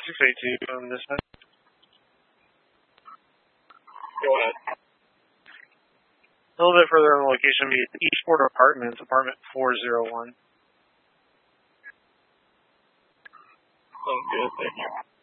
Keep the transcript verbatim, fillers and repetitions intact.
six eight two on this side. Go ahead. A little bit further on the location would be Eastport Apartments, apartment four oh one. Sounds good, thank you.